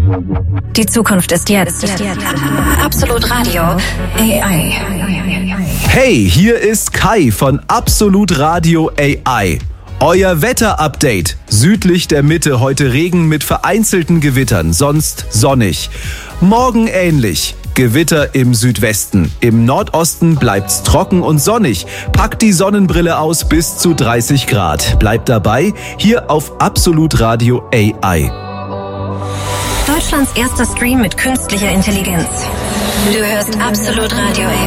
Die Zukunft ist jetzt. Absolut Radio AI. Hey, hier ist Kai von Absolut Radio AI. Euer Wetter-Update. Südlich der Mitte heute Regen mit vereinzelten Gewittern, sonst sonnig. Morgen ähnlich. Gewitter im Südwesten. Im Nordosten bleibt's trocken und sonnig. Packt die Sonnenbrille aus bis zu 30 Grad. Bleibt dabei, hier auf Absolut Radio AI. Deutschlands erster Stream mit künstlicher Intelligenz. Du hörst Absolut Radio AI.